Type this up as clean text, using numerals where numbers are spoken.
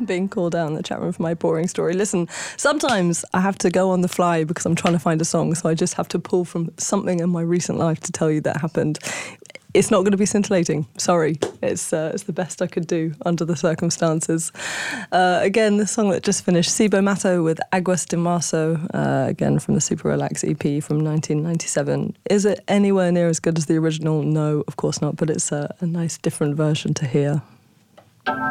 being called out in the chat room for my boring story. Listen, sometimes I have to go on the fly because I'm trying to find a song, so I just have to pull from something in my recent life to tell you that happened. It's not going to be scintillating. Sorry. It's the best I could do under the circumstances. Again, the song that just finished, Cibo Matto with Aguas de Marzo, again from the Super Relax EP from 1997. Is it anywhere near as good as the original? No, of course not, but it's a nice different version to hear.